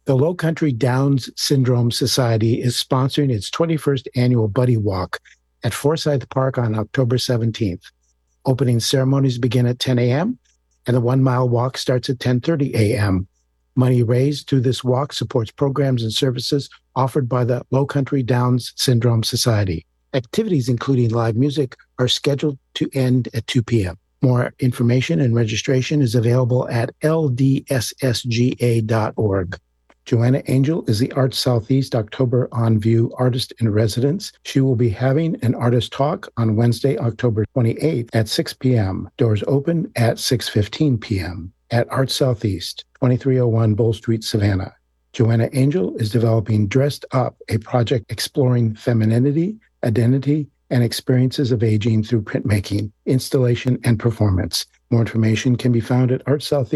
The Low Country Downs Syndrome Society is sponsoring its 21st annual Buddy Walk at Forsyth Park on October 17th. Opening ceremonies begin at 10 a.m., and the 1 mile walk starts at 10:30 a.m. Money raised through this walk supports programs and services offered by the Low Country Downs Syndrome Society. Activities including live music are scheduled to end at 2 p.m. More information and registration is available at ldsssga.org. Joanna Angel is the Arts Southeast October On View Artist in Residence. She will be having an artist talk on Wednesday, October 28th at 6 p.m. Doors open at 6:15 p.m. at Arts Southeast, 2301 Bull Street, Savannah. Joanna Angel is developing Dressed Up, a project exploring femininity, identity, and experiences of aging through printmaking, installation, and performance. More information can be found at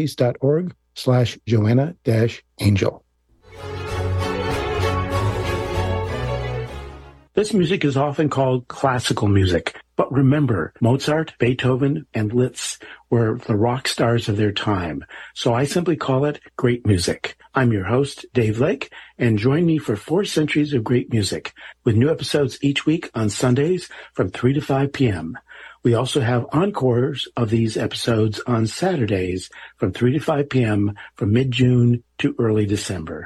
artsoutheast.org/Joanna-Angel. This music is often called classical music, but remember, Mozart, Beethoven, and Liszt were the rock stars of their time, so I simply call it great music. I'm your host, Dave Lake, and join me for 4 centuries of great music, with new episodes each week on Sundays from 3 to 5 p.m. We also have encores of these episodes on Saturdays from 3 to 5 p.m. from mid-June to early December.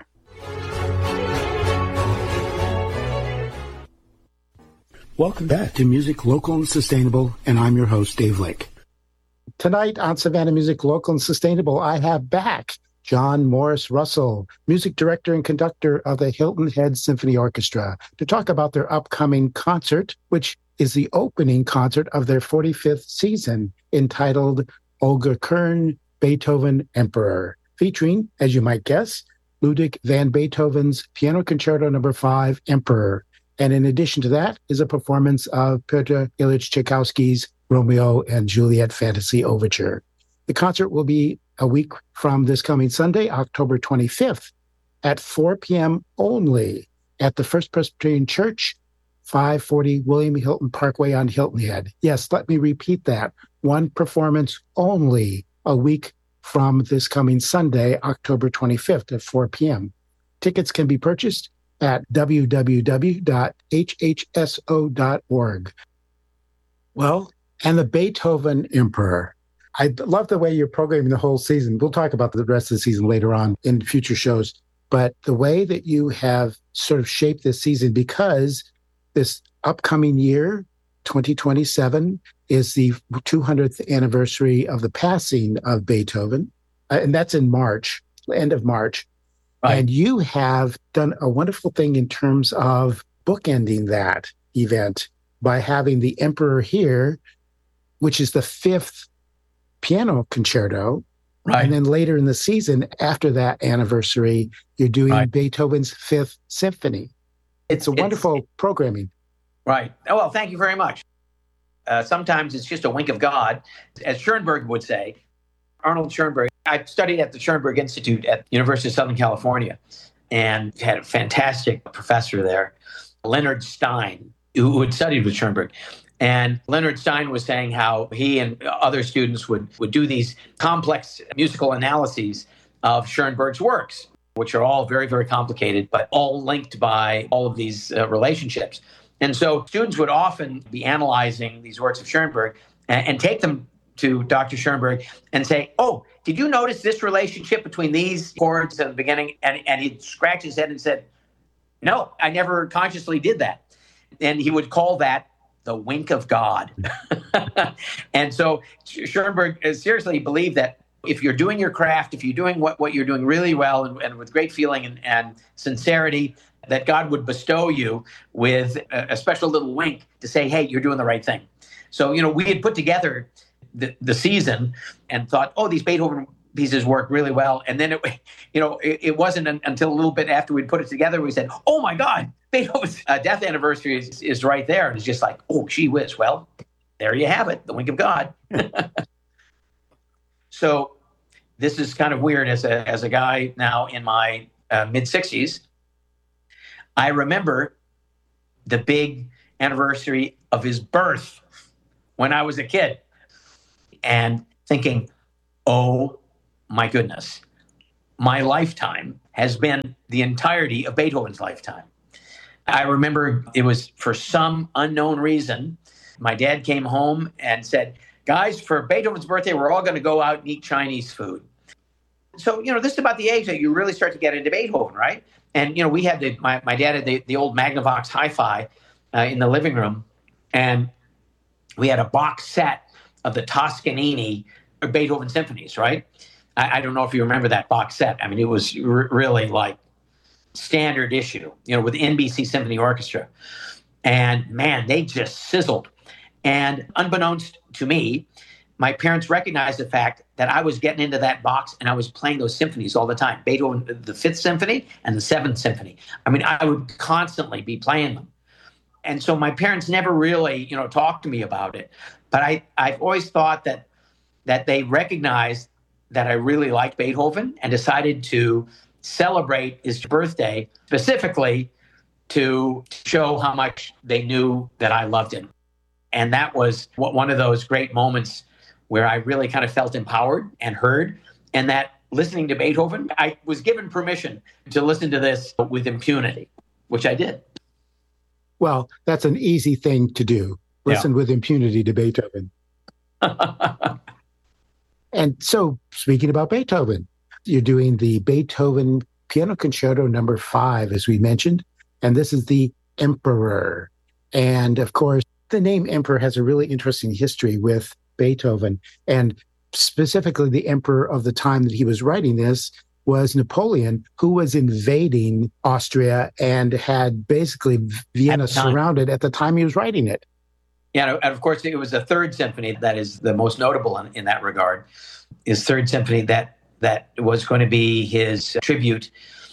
Welcome back to Music Local and Sustainable, and I'm your host, Dave Lake. Tonight on Savannah Music Local and Sustainable, I have back John Morris Russell, music director and conductor of the Hilton Head Symphony Orchestra, to talk about their upcoming concert, which is the opening concert of their 45th season, entitled Olga Kern, Beethoven Emperor, featuring, as you might guess, Ludwig van Beethoven's Piano Concerto No. 5, Emperor. And in addition to that is a performance of Pyotr Ilyich Tchaikovsky's Romeo and Juliet Fantasy Overture. The concert will be a week from this coming Sunday, October 25th, at 4 p.m. only at the First Presbyterian Church, 540 William Hilton Parkway on Hilton Head. Yes, let me repeat that. One performance only a week from this coming Sunday, October 25th at 4 p.m. Tickets can be purchased at www.hhso.org. Well, and the Beethoven Emperor. I love the way you're programming the whole season. We'll talk about the rest of the season later on in future shows. But the way that you have sort of shaped this season, because this upcoming year, 2027, is the 200th anniversary of the passing of Beethoven. And that's in March, end of March. Right. And you have done a wonderful thing in terms of bookending that event by having the Emperor here, which is the 5th piano concerto. Right. And then later in the season, after that anniversary, you're doing Beethoven's 5th Symphony. It's wonderful programming. Right. Oh, well, thank you very much. Sometimes it's just a wink of God, as Schoenberg would say. Arnold Schoenberg. I studied at the Schoenberg Institute at University of Southern California and had a fantastic professor there, Leonard Stein, who had studied with Schoenberg. And Leonard Stein was saying how he and other students would do these complex musical analyses of Schoenberg's works, which are all very, very complicated, but all linked by all of these relationships. And so students would often be analyzing these works of Schoenberg and take them to Dr. Schoenberg and say, oh, did you notice this relationship between these chords at the beginning? And he'd scratch his head and said, no, I never consciously did that. And he would call that the wink of God. And so Schoenberg seriously believed that if you're doing your craft, if you're doing what you're doing really well and with great feeling and sincerity, that God would bestow you with a special little wink to say, hey, you're doing the right thing. So, we had put together the season and thought, oh, these Beethoven pieces work really well. And then it wasn't until a little bit after we'd put it together, we said, oh my God, Beethoven's death anniversary is right there. And it's just like, oh, gee whiz. Well, there you have it, the wink of God. So this is kind of weird as a guy now in my mid-60s. I remember the big anniversary of his birth when I was a kid and thinking, oh my goodness, my lifetime has been the entirety of Beethoven's lifetime. I remember it was for some unknown reason, my dad came home and said, guys, for Beethoven's birthday, we're all going to go out and eat Chinese food. So, this is about the age that you really start to get into Beethoven, right? And, we had my dad had the old Magnavox Hi-Fi in the living room, and we had a box set of the Toscanini Beethoven symphonies, right? I don't know if you remember that box set. I mean, it was really like standard issue, with NBC Symphony Orchestra. And man, they just sizzled. And unbeknownst to me, my parents recognized the fact that I was getting into that box and I was playing those symphonies all the time. Beethoven, the Fifth Symphony and the Seventh Symphony. I mean, I would constantly be playing them. And so my parents never really, talked to me about it. But I've always thought that they recognized that I really liked Beethoven and decided to celebrate his birthday specifically to show how much they knew that I loved him. And that was one of those great moments where I really kind of felt empowered and heard, and that listening to Beethoven, I was given permission to listen to this with impunity, which I did. Well, that's an easy thing to do. Listen with impunity to Beethoven. And so, speaking about Beethoven, you're doing the Beethoven Piano Concerto No. 5, as we mentioned, and this is the Emperor. And of course, the name Emperor has a really interesting history with Beethoven, and specifically the emperor of the time that he was writing this was Napoleon, who was invading Austria and had basically Vienna surrounded at the time he was writing it. Yeah, and of course, it was the Third Symphony that is the most notable in that regard. His Third Symphony that was going to be his tribute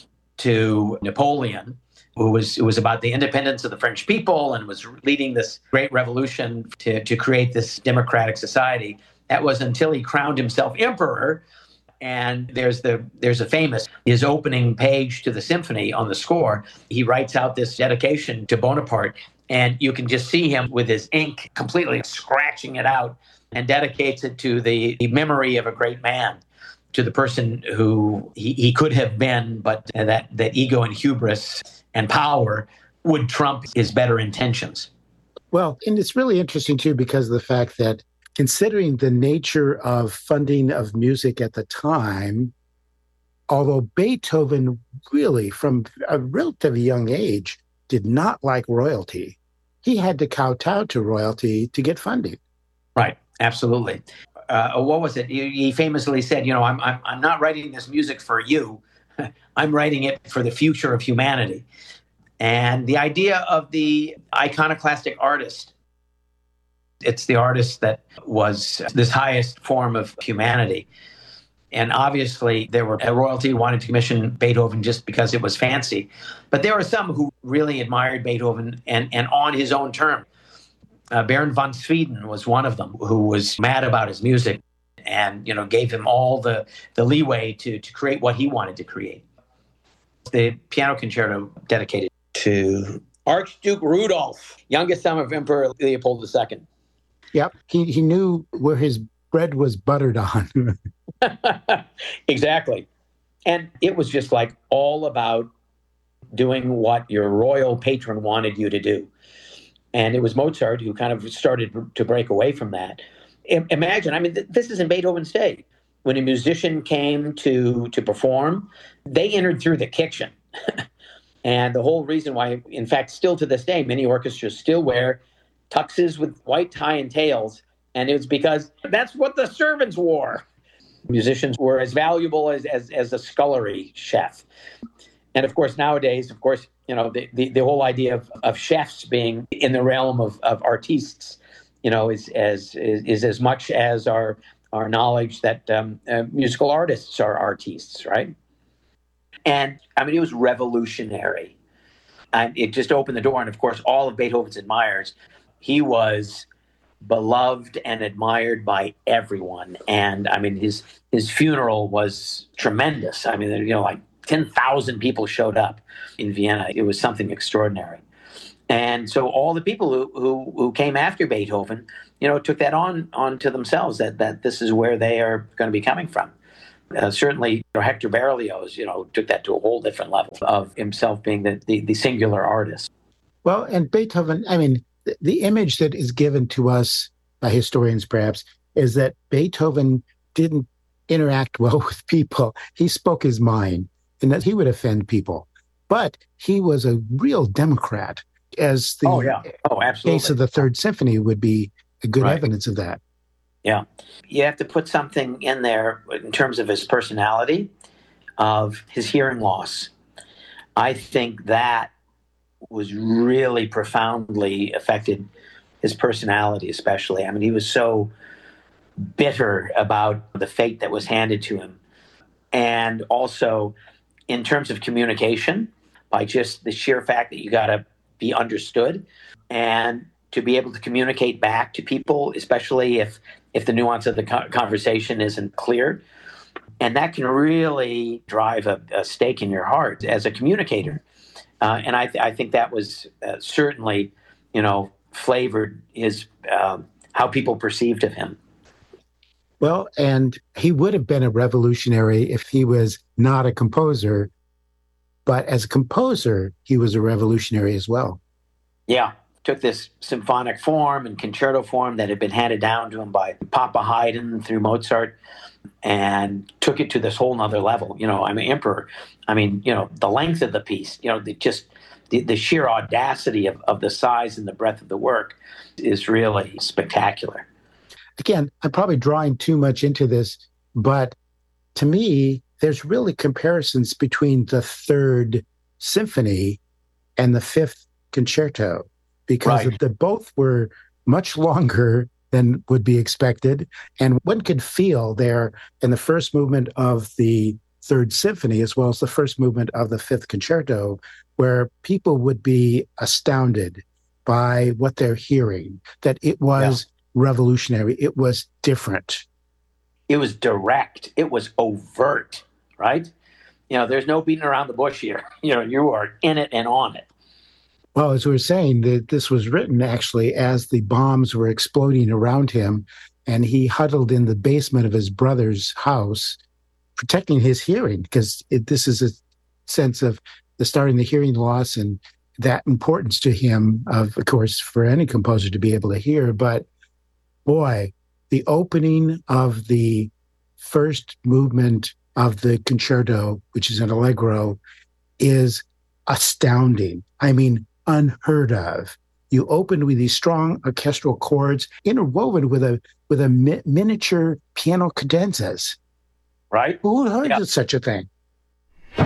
to Napoleon, who was about the independence of the French people and was leading this great revolution to create this democratic society. That was until he crowned himself emperor. And there's a famous, his opening page to the symphony on the score. He writes out this dedication to Bonaparte, and you can just see him with his ink completely scratching it out and dedicates it to the memory of a great man, to the person who he could have been, but that ego and hubris and power would trump his better intentions. Well, and it's really interesting, too, because of the fact that considering the nature of funding of music at the time, although Beethoven really, from a relatively young age, did not like royalty, he had to kowtow to royalty to get funding. Right, absolutely. What was it? He famously said, I'm not writing this music for you. I'm writing it for the future of humanity. And the idea of the iconoclastic artist, it's the artist that was this highest form of humanity. And obviously, royalty wanted to commission Beethoven just because it was fancy. But there were some who really admired Beethoven and on his own terms. Baron von Swieten was one of them, who was mad about his music and gave him all the leeway to create what he wanted to create. The piano concerto dedicated to Archduke Rudolph, youngest son of Emperor Leopold II. Yep, he knew where his bread was buttered on. Exactly. And it was just like all about doing what your royal patron wanted you to do. And it was Mozart who kind of started to break away from that. Imagine, this is in Beethoven's day. When a musician came to perform, they entered through the kitchen. And the whole reason why, in fact, still to this day, many orchestras still wear tuxes with white tie and tails. And it was because that's what the servants wore. Musicians were as valuable as a scullery chef. And of course, nowadays, the whole idea of chefs being in the realm of artistes, is as much as our knowledge that musical artists are artistes, right? And it was revolutionary. And it just opened the door. And of course, all of Beethoven's admirers, he was beloved and admired by everyone. And his funeral was tremendous. Like 10,000 people showed up in Vienna. It was something extraordinary. And so all the people who came after Beethoven, took that on to themselves, that this is where they are going to be coming from. Certainly, Hector Berlioz, took that to a whole different level of himself being the singular artist. Well, and Beethoven, I mean, the image that is given to us by historians, perhaps, is that Beethoven didn't interact well with people. He spoke his mind and that he would offend people. But he was a real democrat, as the case of the Third Symphony would be a good evidence of that. Yeah. You have to put something in there in terms of his personality, of his hearing loss. I think that was really profoundly affected his personality, especially. I mean, he was so bitter about the fate that was handed to him. And also, in terms of communication, by just the sheer fact that you got to be understood and to be able to communicate back to people, especially if the nuance of the conversation isn't clear. And that can really drive a stake in your heart as a communicator. And I think that was certainly, flavored his how people perceived of him. Well, and he would have been a revolutionary if he was not a composer. But as a composer, he was a revolutionary as well. Yeah. Took this symphonic form and concerto form that had been handed down to him by Papa Haydn through Mozart and took it to this whole nother level. Emperor. The length of the piece, the sheer audacity of the size and the breadth of the work is really spectacular. Again, I'm probably drawing too much into this, but to me, there's really comparisons between the Third Symphony and the Fifth Concerto, because they both were much longer than would be expected. And one could feel there in the first movement of the Third Symphony, as well as the first movement of the Fifth Concerto, where people would be astounded by what they're hearing, that it was revolutionary. It was different. It was direct. It was overt, right? There's no beating around the bush here. You are in it and on it. Well, as we were saying, that this was written actually as the bombs were exploding around him, and he huddled in the basement of his brother's house, protecting his hearing, because this is a sense of the starting the hearing loss and that importance to him, of course, for any composer to be able to hear. But boy, the opening of the first movement of the concerto, which is an allegro, is astounding. I mean, unheard of. You open with these strong orchestral chords interwoven with a miniature piano cadenzas. Right? Who heard of such a thing?